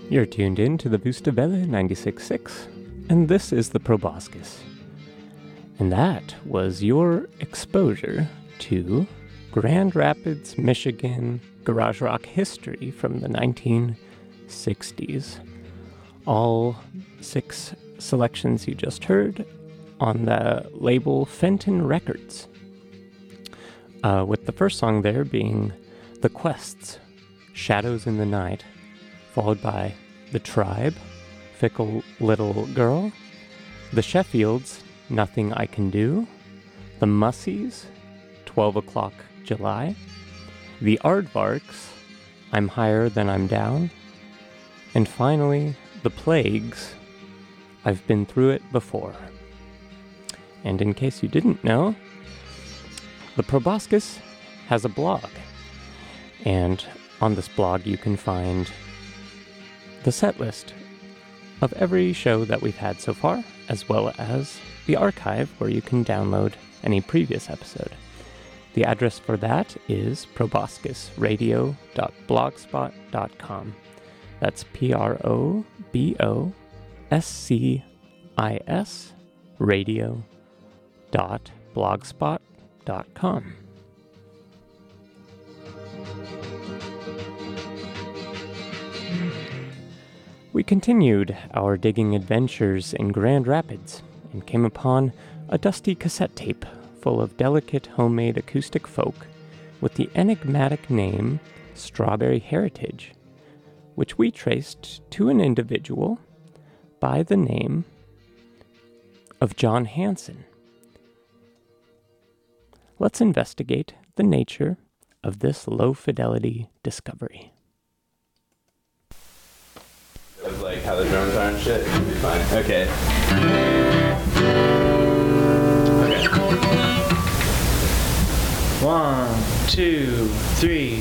You're tuned in to the Busta Welle 96.6, and this is the Proboscis. And that was your exposure to Grand Rapids, Michigan garage rock history from the 1960s. All 6 selections you just heard on the label Fenton Records. With the first song there being The Quests, Shadows in the Night, followed by The Tribe, Fickle Little Girl, The Sheffields, Nothing I Can Do, The Mussies, 12 O'Clock July, The Aardvarks, I'm Higher Than I'm Down, and finally, The Plagues, I've Been Through It Before. And in case you didn't know, the Proboscis has a blog, and on this blog you can find the set list of every show that we've had so far, as well as the archive where you can download any previous episode. The address for that is proboscisradio.blogspot.com. That's PROBOSCIS radio.blogspot.com. We continued our digging adventures in Grand Rapids and came upon a dusty cassette tape full of delicate homemade acoustic folk with the enigmatic name Strawberry Heritage, which we traced to an individual by the name of John Hanson. Let's investigate the nature of this low-fidelity discovery. Like how the drums are and shit, it'll be fine. Okay. Okay. 1, 2, 3.